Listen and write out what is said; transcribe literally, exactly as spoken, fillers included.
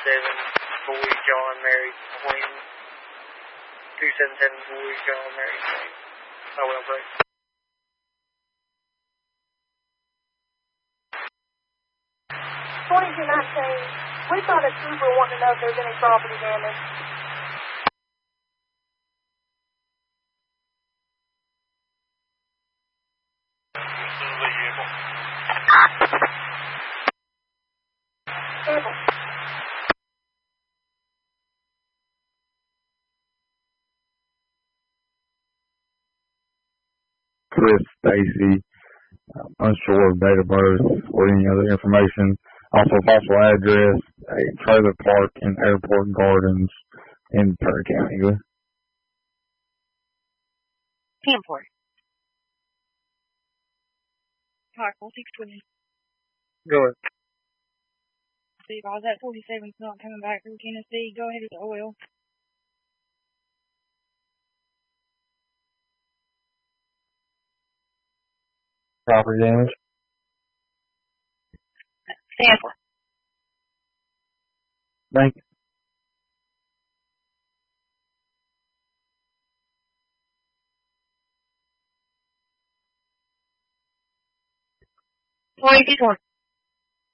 seven, boy, John, Mary, Queen. two seven seven, boy, John, Mary, Queen. Oh, well, break. twenty-two nineteen, we thought a trooper wanted to know if there was any property damage. Vehicle. Chris Stacy, um, unsure of date of birth or any other information. Also, possible address, a trailer park in Airport Gardens in Perry County. Go ahead. Campport. Park four six twenty. Go ahead. See, if I was at forty-seven, not coming back from Tennessee, go ahead with the oil. Property damage. Sample. Thank you. twenty-one.